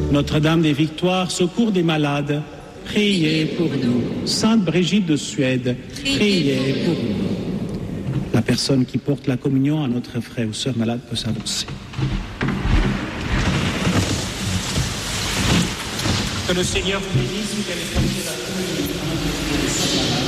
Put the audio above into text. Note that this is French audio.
Notre-Dame des Victoires, secours des malades, priez pour nous. Sainte Brigitte de Suède, priez pour nous. La personne qui porte la communion à notre frère ou sœur malade peut s'avancer. Que le Seigneur bénisse et qu'elle ait porté la communion à notre frère ou sœur malade.